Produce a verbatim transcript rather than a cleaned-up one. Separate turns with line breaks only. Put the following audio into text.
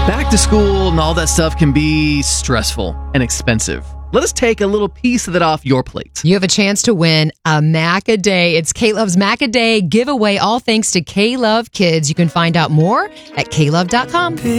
Back to school and all that stuff can be stressful and expensive. Let us take a little piece of it off your plate.
You have a chance to win a Mac a Day. It's K-Love's Mac a Day giveaway, all thanks to K-Love Kids. You can find out more at K love dot com.